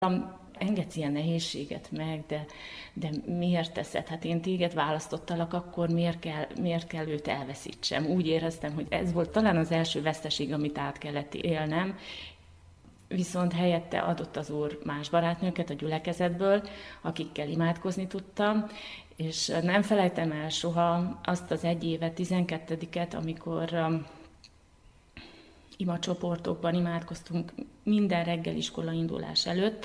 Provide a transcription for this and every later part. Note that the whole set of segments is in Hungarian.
Engedsz ilyen nehézséget meg, de miért teszed? Hát én téged választottalak, akkor miért kell őt elveszítsem? Úgy éreztem, hogy ez volt talán az első veszteség, amit át kellett élnem, viszont helyette adott az Úr más barátnőket a gyülekezetből, akikkel imádkozni tudtam, és nem felejtem el soha azt az egy évet, 12-et, amikor imacsoportokban imádkoztunk minden reggel iskolaindulás előtt,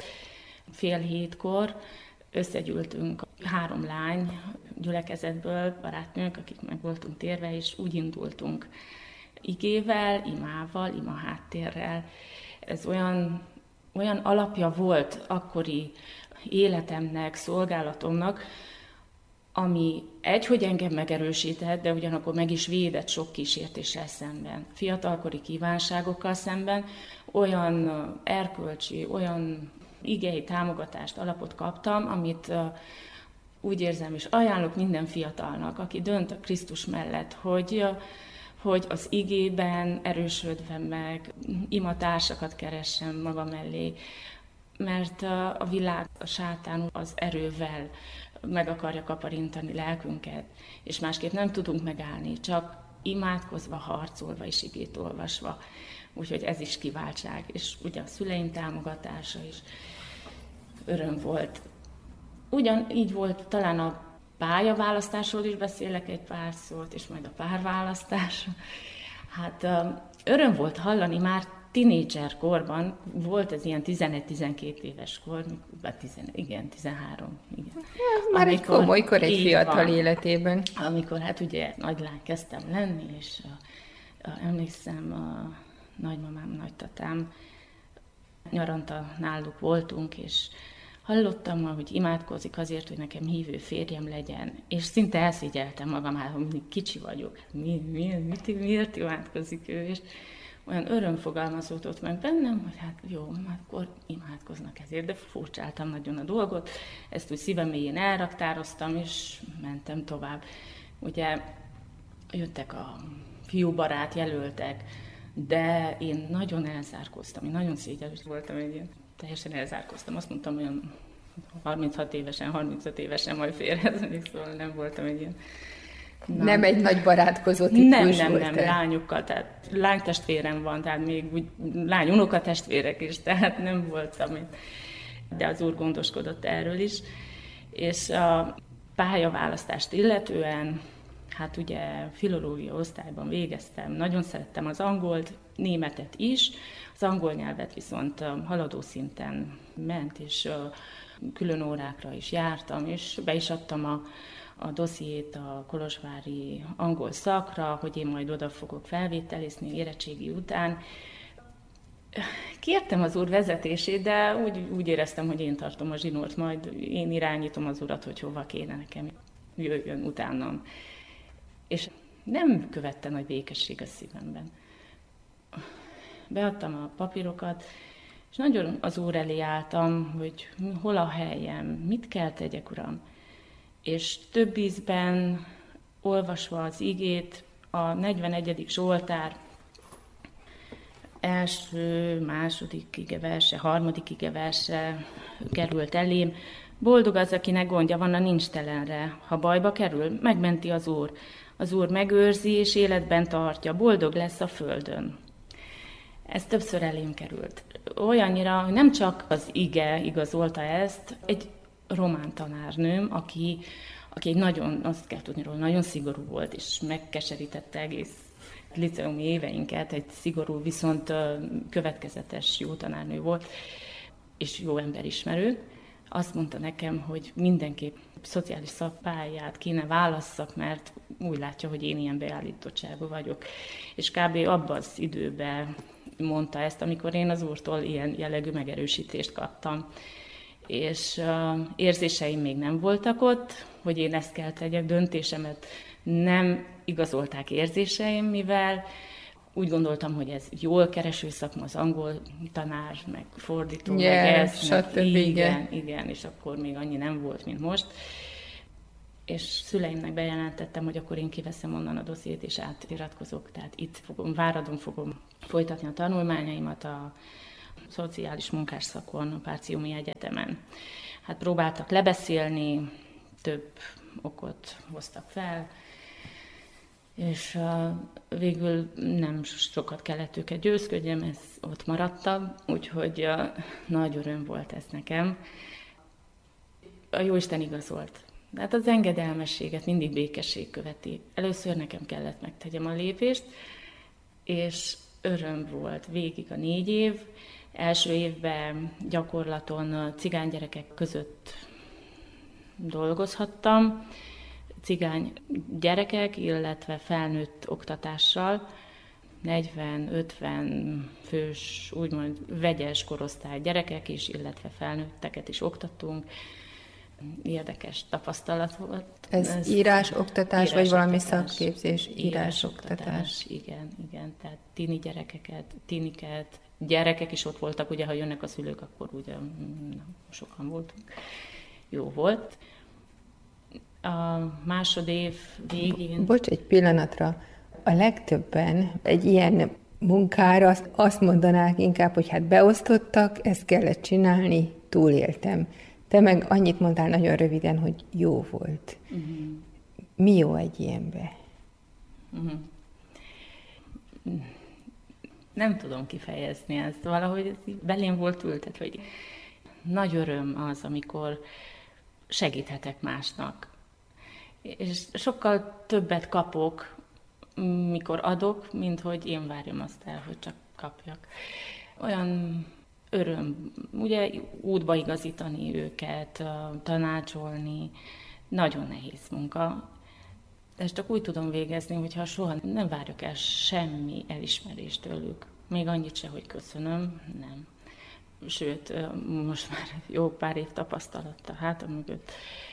6:30 összegyűltünk 3 lány gyülekezetből, barátnők, akik meg voltunk térve, és úgy indultunk igével, imával, ima háttérrel. Ez olyan alapja volt akkori életemnek, szolgálatomnak, ami hogy engem megerősített, de ugyanakkor meg is védett sok kísértéssel szemben. Fiatalkori kívánságokkal szemben olyan erkölcsi, olyan igei támogatást, alapot kaptam, amit úgy érzem, és ajánlok minden fiatalnak, aki dönt a Krisztus mellett, hogy az igében erősödve meg, imatársakat keressen maga mellé, mert a világ, a sátán az erővel meg akarja kaparintani lelkünket, és másképp nem tudunk megállni, csak imádkozva, harcolva és igét olvasva. Úgyhogy ez is kiváltság, és ugye a szüleim támogatása is öröm volt. Ugyanígy volt talán a pályaválasztásról is beszélek egy pár szót, és majd a párválasztás. Hát öröm volt hallani már tinédzser korban, volt ez ilyen 11-12 éves kor, 13. Igen. Már egy komoly kor egy fiatal életében. Amikor hát ugye nagylány kezdtem lenni, és emlékszem, a nagymamám, nagytatám nyaranta náluk voltunk, és hallottam, hogy imádkozik azért, hogy nekem hívő férjem legyen, és szinte elszégyeltem magam, hogy kicsi vagyok, miért imádkozik ő, és olyan öröm fogalmazódott meg bennem, hogy hát jó, akkor imádkoznak ezért, de furcsáltam nagyon a dolgot, ezt úgy szívem mélyén elraktároztam, és mentem tovább. Ugye jöttek a fiúbarát jelöltek, de én nagyon elzárkóztam, én nagyon szégyelős voltam, teljesen elzárkóztam, azt mondtam, olyan 36 évesen, 35 évesen majd férhezni, szóval nem voltam egy ilyen... Nem egy nagy barátkozó típus Nem, lányokkal, tehát lánytestvérem van, tehát még úgy lány unokatestvérek is, tehát nem voltam én. De az Úr gondoskodott erről is. És a pályaválasztást illetően, hát ugye filológia osztályban végeztem, nagyon szerettem az angolt, németet is, az angol nyelvet viszont haladó szinten ment, és külön órákra is jártam, és be is adtam a dossziét a kolozsvári angol szakra, hogy én majd oda fogok felvételizni érettségi után. Kértem az Úr vezetését, de úgy éreztem, hogy én tartom a zsinórt, majd én irányítom az Urat, hogy hova kéne nekem jöjjön utánam. És nem követte nagy békesség a szívemben. Beadtam a papírokat, és nagyon az Úr elé álltam, hogy hol a helyem, mit kell tegyek, Uram. És több ízben olvasva az igét, a 41. Zsoltár első, második igeverse, harmadik igeverse került elém. Boldog az, akinek gondja van a nincstelenre. Ha bajba kerül, megmenti az Úr. Az Úr megőrzi és életben tartja, boldog lesz a földön. Ez többször elém került. Olyannyira, hogy nem csak az ige igazolta ezt, egy román tanárnőm, aki egy nagyon, azt kell tudni róla, nagyon szigorú volt, és megkeserítette egész liceumi éveinket, egy szigorú, viszont következetes jó tanárnő volt, és jó emberismerő. Azt mondta nekem, hogy mindenképp szociális szakpályát kéne válasszak, mert úgy látja, hogy én ilyen beállítottságú vagyok. És kb. Abban az időben mondta ezt, amikor én az Úrtól ilyen jellegű megerősítést kaptam. És érzéseim még nem voltak ott, hogy én ezt kell tegyek, döntésemet nem igazolták érzéseim, mivel úgy gondoltam, hogy ez jól kereső szakma, az angol tanár, meg fordító, meg ez. Igen, és akkor még annyi nem volt, mint most. És szüleimnek bejelentettem, hogy akkor én kiveszem onnan a dossziét, és átiratkozok. Tehát itt Váradon fogom folytatni a tanulmányaimat a szociális munkás szakon, a Párzsiumi Egyetemen. Hát próbáltak lebeszélni, több okot hoztak fel, és végül nem sokat kellett őket győzködjem, ez ott maradtam, úgyhogy nagy öröm volt ez nekem. A Jóisten igazolt. Hát az engedelmességet mindig békesség követi. Először nekem kellett megtegyem a lépést, és öröm volt végig a 4 év. Első évben gyakorlaton cigány gyerekek között dolgozhattam, cigány gyerekek, illetve felnőtt oktatással, 40-50 fős, úgymond vegyes korosztály gyerekek is, illetve felnőtteket is oktattunk. Érdekes tapasztalat volt. Ez írás-oktatás, vagy valami szakképzés? Írás-oktatás. Igen. Tehát tini tiniket, gyerekek is ott voltak, ugye, ha jönnek a szülők, akkor ugye sokan voltunk. Jó volt. A másodév végén... Bocs, egy pillanatra. A legtöbben egy ilyen munkára azt mondanák inkább, hogy hát beosztottak, ezt kellett csinálni, túléltem. Te meg annyit mondtál nagyon röviden, hogy jó volt. Uh-huh. Mi jó egy ilyenbe? Uh-huh. Nem tudom kifejezni ezt. Valahogy belém volt ültetve, hogy nagy öröm az, amikor segíthetek másnak. És sokkal többet kapok, mikor adok, mint hogy én várjam azt el, hogy csak kapjak. Olyan öröm, ugye útba igazítani őket, tanácsolni, nagyon nehéz munka. De ezt csak úgy tudom végezni, hogyha soha nem várok el semmi elismerést tőlük. Még annyit se, hogy köszönöm, nem. Sőt, most már jó pár év tapasztalat a hátam mögött,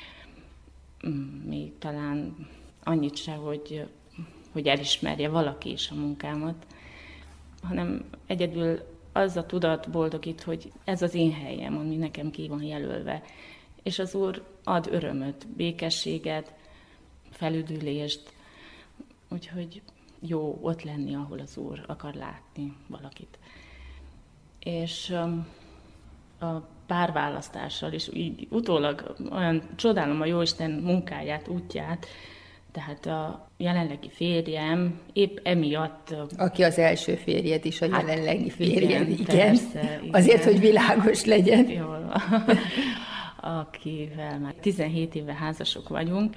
még talán annyit se, hogy elismerje valaki is a munkámat, hanem egyedül az a tudat boldogít, hogy ez az én helyem, ami nekem ki van jelölve. És az Úr ad örömöt, békességet, felüdülést, úgyhogy jó ott lenni, ahol az Úr akar látni valakit. És a párválasztással is így utólag olyan csodálom a Jóisten munkáját, útját, tehát a jelenlegi férjem épp emiatt... Aki az első férjed is, a jelenlegi férjed, igen. Persze, azért, hogy világos legyen. Jól. Akivel már 17 éve házasok vagyunk.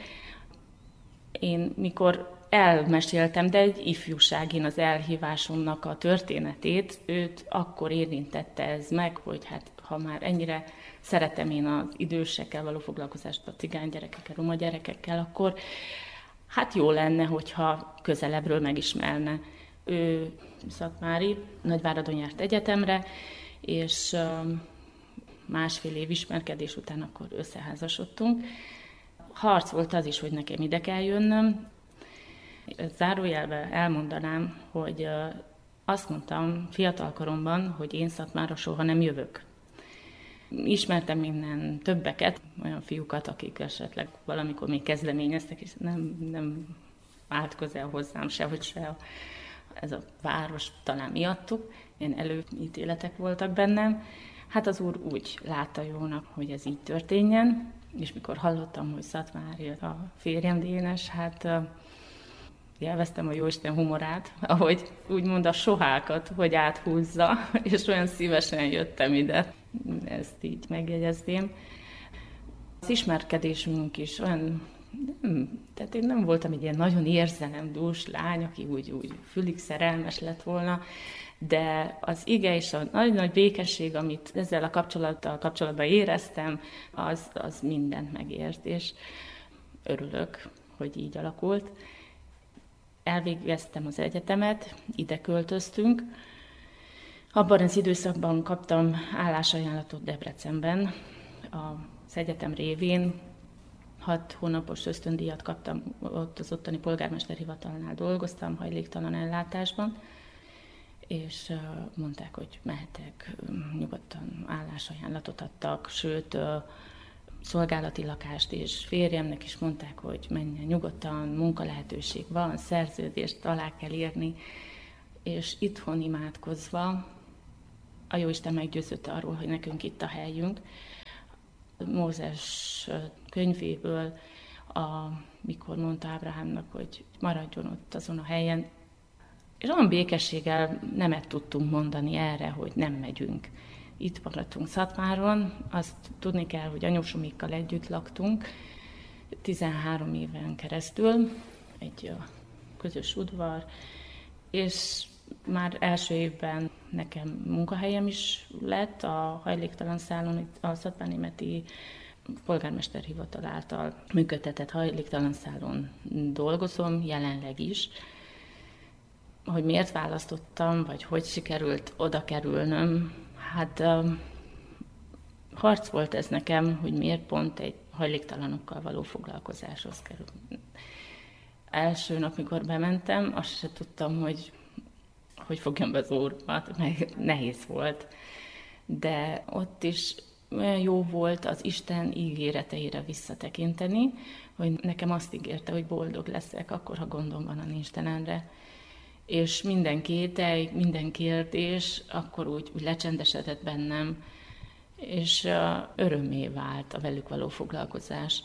Én mikor elmeséltem, de egy ifjúságin az elhívásomnak a történetét, őt akkor érintette ez meg, hogy hát ha már ennyire szeretem én az idősekkel való foglalkozást, a cigány gyerekekkel, roma gyerekekkel, akkor hát jó lenne, hogyha közelebbről megismerne. Ő szatmári, Nagyváradon járt egyetemre, és másfél év ismerkedés után akkor összeházasodtunk. Harc volt az is, hogy nekem ide kell jönnöm. Zárójelben elmondanám, hogy azt mondtam fiatalkoromban, hogy én Szatmárra soha nem jövök. Ismertem innen többeket, olyan fiúkat, akik esetleg valamikor még kezdeményeztek, és nem állt közel hozzám sehogy se ez a város, talán miattuk. Ilyen előítéletek voltak bennem. Hát az Úr úgy látta jónak, hogy ez így történjen, és mikor hallottam, hogy Szatmári a férjem Dénes, hát élveztem a Jóisten humorát, ahogy úgymond a sohákat, hogy áthúzza, és olyan szívesen jöttem ide. Ezt így megjegyezném. Az ismerkedésünk is olyan, tehát én nem voltam egy ilyen nagyon érzelemdús lány, aki úgy fülig szerelmes lett volna, de az ige és a nagy-nagy békesség, amit ezzel a kapcsolatban éreztem, az mindent megért, és örülök, hogy így alakult. Elvégeztem az egyetemet, ide költöztünk. Abban az időszakban kaptam állásajánlatot Debrecenben. Az egyetem révén 6 hónapos ösztöndíjat kaptam, ott az ottani polgármesterhivatalnál dolgoztam, hajléktalan ellátásban, és mondták, hogy mehetek, nyugodtan állásajánlatot adtak, sőt, szolgálati lakást, és férjemnek is mondták, hogy menjen nyugodtan, munkalehetőség van, szerződést alá kell írni, és itthon imádkozva a Jóisten meggyőződte arról, hogy nekünk itt a helyünk. Mózes könyvéből, mikor mondta Ábrahámnak, hogy maradjon ott azon a helyen, és olyan békességgel nemet tudtunk mondani erre, hogy nem megyünk. Itt maradtunk Szatmáron, azt tudni kell, hogy anyósomikkal együtt laktunk 13 éven keresztül, egy közös udvar, és már első évben nekem munkahelyem is lett a hajléktalan szállón, a Szatmárnémeti polgármesterhivatal által működtetett hajléktalan szállón dolgozom, jelenleg is. Hogy miért választottam, vagy hogy sikerült oda kerülnöm, hát harc volt ez nekem, hogy miért pont egy hajléktalanokkal való foglalkozáshoz kerül. Első nap, mikor bementem, azt se tudtam, hogy fogjam be az orromat, meg nehéz volt. De ott is olyan jó volt az Isten ígéreteire visszatekinteni, hogy nekem azt ígérte, hogy boldog leszek, akkor, ha gondom van a Istenemre. És minden kételj, minden kérdés akkor úgy lecsendesedett bennem, és örömmé vált a velük való foglalkozás.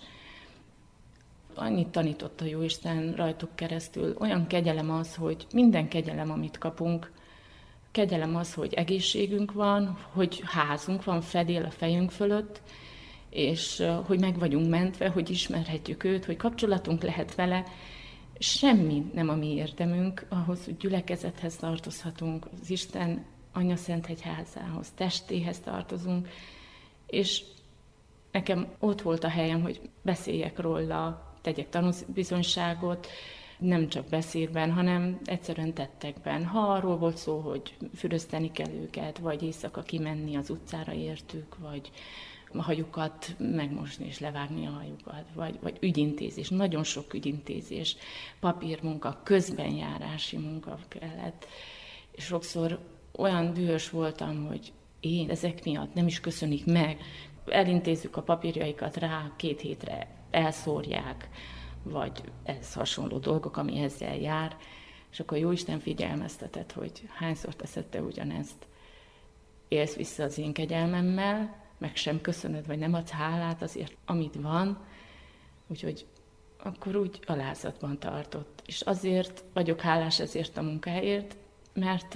Annyit tanított a Jóisten rajtuk keresztül, olyan kegyelem az, hogy minden kegyelem, amit kapunk, kegyelem az, hogy egészségünk van, hogy házunk van, fedél a fejünk fölött, és hogy meg vagyunk mentve, hogy ismerhetjük őt, hogy kapcsolatunk lehet vele. Semmi nem a mi érdemünk ahhoz, hogy gyülekezethez tartozhatunk, az Isten Anya Szent Egyházához, testéhez tartozunk, és nekem ott volt a helyem, hogy beszéljek róla, tegyek tanúbizonyságot, nem csak beszédben, hanem egyszerűen tettekben. Ha arról volt szó, hogy fürözteni kell őket, vagy éjszaka kimenni az utcára értük, vagy a hajukat megmosni és levágni a hajukat, vagy ügyintézés, nagyon sok ügyintézés, papírmunka, közbenjárási munka kellett. És sokszor olyan dühös voltam, hogy én ezek miatt nem is köszönik meg. Elintézzük a papírjaikat rá, 2 hétre elszórják, vagy ez hasonló dolgok, ami ezzel jár. És akkor Jóisten figyelmeztetett, hogy hányszor teszed te ugyanezt. Élsz vissza az én kegyelmemmel, meg sem köszönöd, vagy nem adsz hálát azért, amit van, úgyhogy akkor úgy alázatban tartott. És azért vagyok hálás ezért a munkáért, mert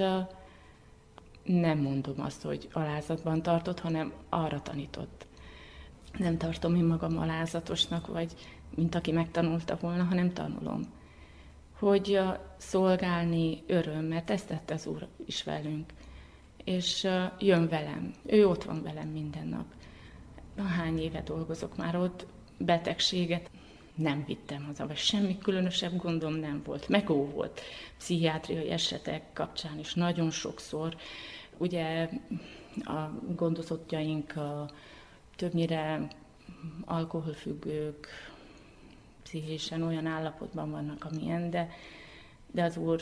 nem mondom azt, hogy alázatban tartott, hanem arra tanított. Nem tartom én magam alázatosnak, vagy mint aki megtanulta volna, hanem tanulom. Hogy szolgálni öröm, mert ezt tette az Úr is velünk. És jön velem, ő ott van velem minden nap. Hány éve dolgozok már ott, betegséget nem vittem haza, vagy semmi különösebb gondom nem volt. Megó volt pszichiátriai esetek kapcsán is nagyon sokszor. Ugye a gondozottjaink többnyire alkoholfüggők, pszichésen olyan állapotban vannak, amilyen, de az Úr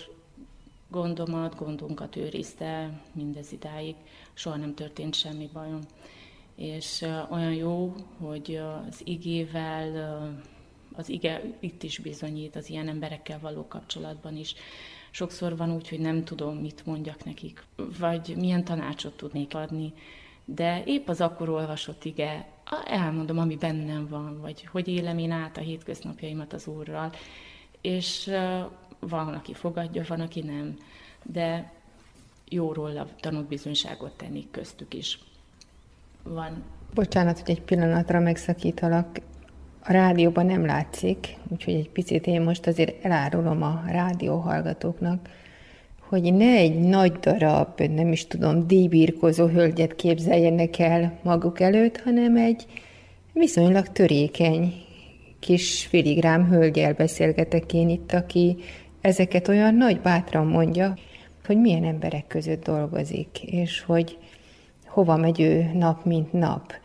gondunkat őrizte mindez idáig, soha nem történt semmi bajom. És olyan jó, hogy az igével, az ige itt is bizonyít, az ilyen emberekkel való kapcsolatban is. Sokszor van úgy, hogy nem tudom, mit mondjak nekik, vagy milyen tanácsot tudnék adni, de épp az akkor olvasott ige, elmondom, ami bennem van, vagy hogy élem én át a hétköznapjaimat az Úrral. És van, aki fogadja, van, aki nem, de jó róla tanúbizonyságot tenni köztük is. Van. Bocsánat, hogy egy pillanatra megszakítalak. A rádióban nem látszik, úgyhogy egy picit én most azért elárulom a rádióhallgatóknak, hogy ne egy nagy darab, nem is tudom, díjbirkózó hölgyet képzeljenek el maguk előtt, hanem egy viszonylag törékeny kis filigrám hölgyel beszélgetek én itt, aki ezeket olyan nagy bátran mondja, hogy milyen emberek között dolgozik, és hogy hova megy ő nap, mint nap.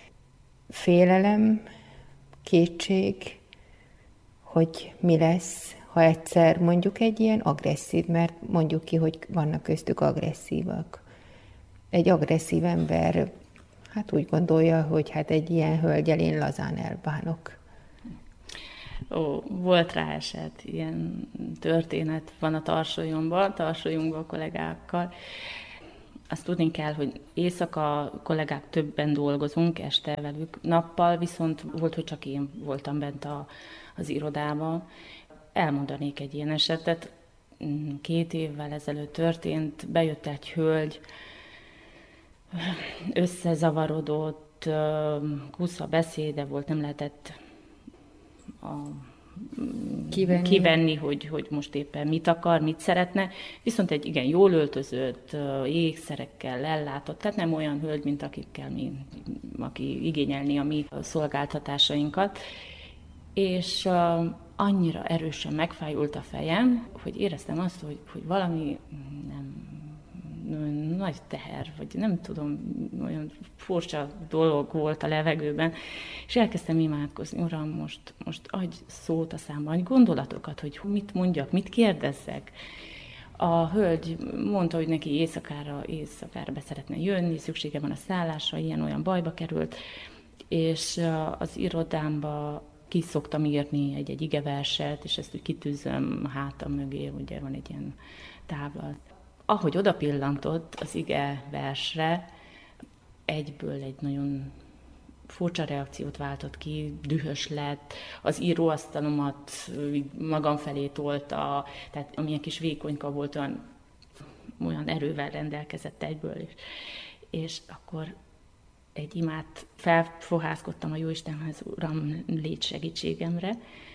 Félelem, kétség, hogy mi lesz, ha egyszer mondjuk egy ilyen agresszív, mert mondjuk ki, hogy vannak köztük agresszívak. Egy agresszív ember hát úgy gondolja, hogy hát egy ilyen hölgyel én lazán elbánok. Volt rá eset, ilyen történet van a Tarsolyunkban a kollégákkal. Azt tudni kell, hogy éjszaka kollégák többen dolgozunk, este velük. Nappal viszont volt, hogy csak én voltam bent az irodában. Elmondanék egy ilyen esetet. 2 évvel ezelőtt történt, bejött egy hölgy, összezavarodott, kusza beszéde volt, nem lehetett kivenni, hogy most éppen mit akar, mit szeretne, viszont egy igen jól öltözött, ékszerekkel ellátott, tehát nem olyan hölgy, mint aki igényelni a mi szolgáltatásainkat, és annyira erősen megfájult a fejem, hogy éreztem azt, hogy valami nem nagy teher, vagy nem tudom, olyan furcsa dolog volt a levegőben, és elkezdtem imádkozni, Uram, most adj szót a számba, adj gondolatokat, hogy mit mondjak, mit kérdezzek. A hölgy mondta, hogy neki éjszakára be szeretne jönni, szüksége van a szállásra, ilyen-olyan bajba került, és az irodámba ki szoktam írni egy igeverset, és ezt úgy kitűzöm a hátam mögé, ugye van egy ilyen tábla. Ahogy oda pillantott az ige versre, egyből egy nagyon furcsa reakciót váltott ki, dühös lett, az íróasztalomat magam felé tolta, tehát amilyen kis vékonyka volt, olyan erővel rendelkezett egyből. És akkor egy imát felfohászkodtam a Jóistenhez, Uram, légy segítségemre,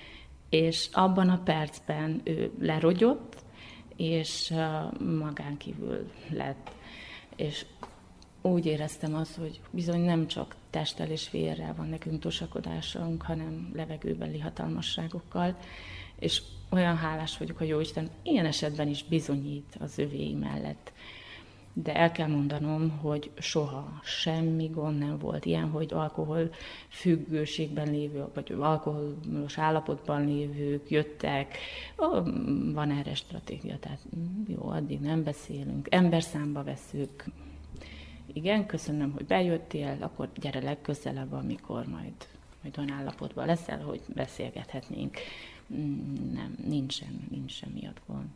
és abban a percben ő lerogyott, és magán kívül lett. És úgy éreztem azt, hogy bizony nem csak testtel és vérrel van nekünk tusakodásunk, hanem levegőbeli hatalmasságokkal, és olyan hálás vagyok, hogy Jóisten ilyen esetben is bizonyít az övéi mellett. De el kell mondanom, hogy soha semmi gond nem volt ilyen, hogy alkohol függőségben lévő, vagy alkoholos állapotban lévők jöttek. Van erre stratégia, tehát jó, addig nem beszélünk, emberszámba veszük. Igen, köszönöm, hogy bejöttél, akkor gyere legközelebb, amikor majd olyan állapotban leszel, hogy beszélgethetnénk. Nem, nincsen miatt gond.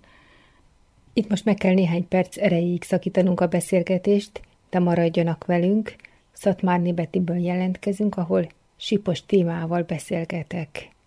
Itt most meg kell néhány perc erejéig szakítanunk a beszélgetést, de maradjanak velünk. Szatmárné Bettiből jelentkezünk, ahol Sipos Tímával beszélgetek.